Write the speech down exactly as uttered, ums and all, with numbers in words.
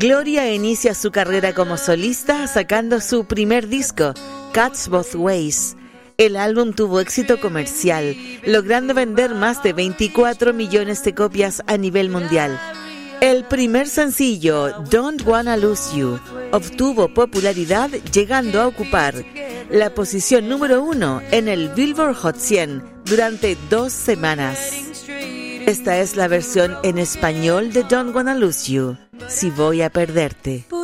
Gloria inicia su carrera como solista sacando su primer disco, Cuts Both Ways. El álbum tuvo éxito comercial, logrando vender más de veinticuatro millones de copias a nivel mundial. El primer sencillo, Don't Wanna Lose You, obtuvo popularidad llegando a ocupar la posición número uno en el Billboard Hot cien durante dos semanas. Esta es la versión en español de Don't Wanna Lose You, Si Voy a Perderte.